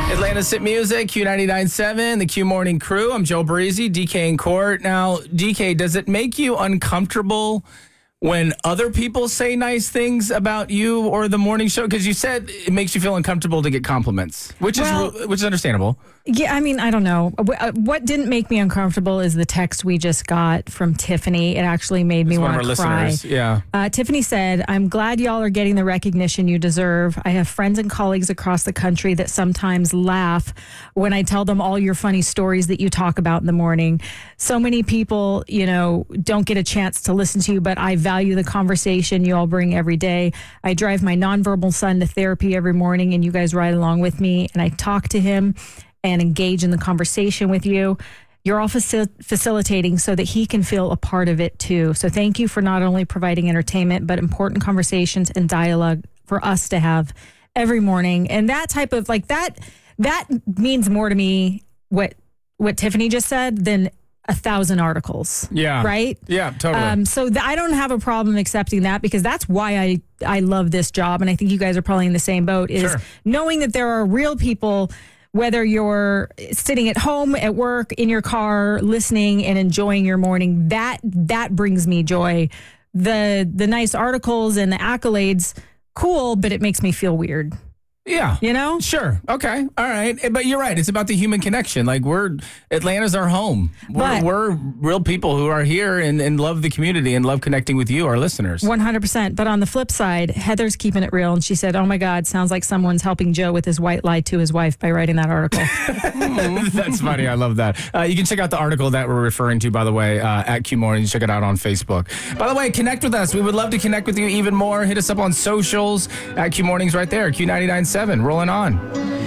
Atlanta's Hit Music, Q99.7, the Q Morning Crew. I'm Joe Breezy, DK in court. Now, DK, does it make you uncomfortable when other people say nice things about you or the morning show? Because you said it makes you feel uncomfortable to get compliments, which is understandable. Yeah, I mean, I don't know. What didn't make me uncomfortable is the text we just got from Tiffany. It actually made me want to cry. Listeners. Yeah. Tiffany said, "I'm glad y'all are getting the recognition you deserve. I have friends and colleagues across the country that sometimes laugh when I tell them all your funny stories that you talk about in the morning. So many people, don't get a chance to listen to you, but I value the conversation you all bring every day. I drive my nonverbal son to therapy every morning, and you guys ride along with me, and I talk to him and engage in the conversation with you. You're all facilitating so that he can feel a part of it too. So thank you for not only providing entertainment, but important conversations and dialogue for us to have every morning." And that type of that means more to me, what Tiffany just said, than 1,000 articles. Yeah. Right? Yeah, totally. So I don't have a problem accepting that, because that's why I love this job. And I think you guys are probably in the same boat, is knowing that there are real people, whether you're sitting at home, at work, in your car, listening and enjoying your morning, that brings me joy. The nice articles and the accolades, cool, but it makes me feel weird. Yeah. Sure. Okay. All right. But you're right. It's about the human connection. Atlanta's our home. We're real people who are here and love the community and love connecting with you, our listeners. 100%. But on the flip side, Heather's keeping it real. And she said, "Oh my God, sounds like someone's helping Joe with his white lie to his wife by writing that article." That's funny. I love that. You can check out the article that we're referring to, by the way, at Q Morning. Check it out on Facebook. By the way, connect with us. We would love to connect with you even more. Hit us up on socials at Q Mornings right there. Q99.7. Rolling on.